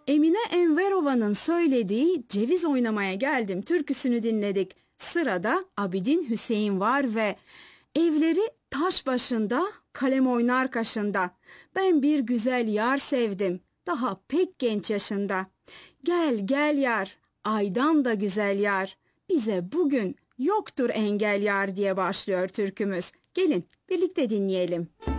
Emine Enverova'nın söylediği Ceviz Oynamaya Geldim türküsünü dinledik. Sırada Abidin Hüseyin var ve evleri taş başında, kalem oynar kaşında. Ben bir güzel yar sevdim, daha pek genç yaşında. Gel gel yar, aydan da güzel yar. Bize bugün yoktur engel yar diye başlıyor türkümüz. Gelin birlikte dinleyelim.